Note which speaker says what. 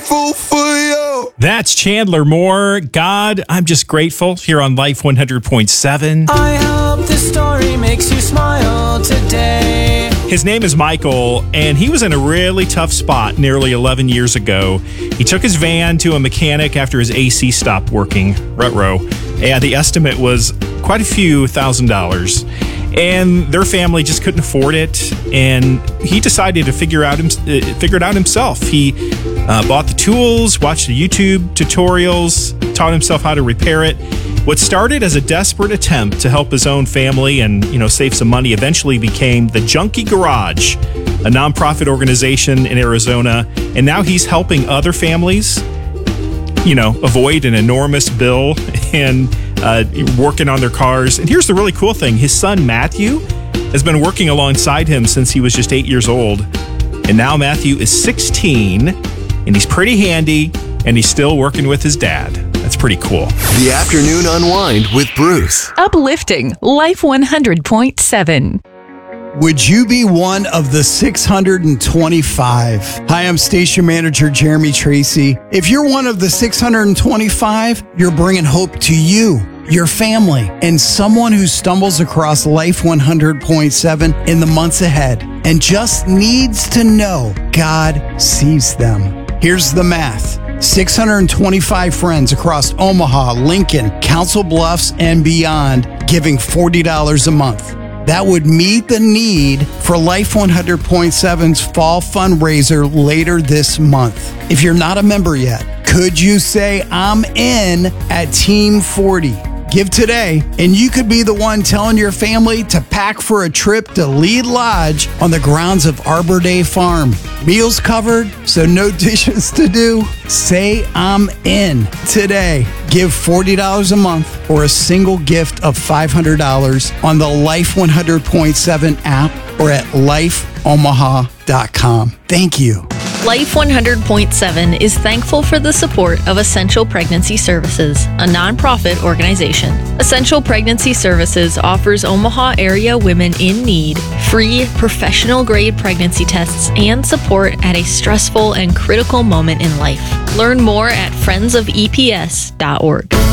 Speaker 1: grateful for you.
Speaker 2: That's Chandler Moore. God, I'm just grateful here on Life 100.7.
Speaker 3: I hope this story makes you smile today.
Speaker 2: His name is Michael, and he was in a really tough spot nearly 11 years ago. He took his van to a mechanic after his AC stopped working, rut-row, and the estimate was quite a few $1,000s. And their family just couldn't afford it, and he decided to figure it out himself. He bought the tools, watched the YouTube tutorials, taught himself how to repair it. What started as a desperate attempt to help his own family and, save some money eventually became the Junkie Garage, a nonprofit organization in Arizona. And now he's helping other families, avoid an enormous bill and working on their cars. And here's the really cool thing. His son, Matthew, has been working alongside him since he was just 8 years old. And now Matthew is 16, and he's pretty handy, and he's still working with his dad. That's pretty cool.
Speaker 1: The Afternoon Unwind with Bruce.
Speaker 4: Uplifting Life 100.7.
Speaker 5: Would you be one of the 625? Hi, I'm Station Manager Jeremy Tracy. If you're one of the 625, you're bringing hope to you, your family, and someone who stumbles across Life 100.7 in the months ahead and just needs to know God sees them. Here's the math. 625 friends across Omaha, Lincoln, Council Bluffs, and beyond giving $40 a month. That would meet the need for Life 100.7's fall fundraiser later this month. If you're not a member yet, could you say I'm in at Team 40? Give today, and you could be the one telling your family to pack for a trip to Lead Lodge on the grounds of Arbor Day Farm. Meals covered, so no dishes to do. Say I'm in today. Give $40 a month or a single gift of $500 on the Life 100.7 app or at lifeomaha.com. Thank you.
Speaker 6: Life 100.7 is thankful for the support of Essential Pregnancy Services, a nonprofit organization. Essential Pregnancy Services offers Omaha area women in need free, professional-grade pregnancy tests and support at a stressful and critical moment in life. Learn more at friendsofeps.org.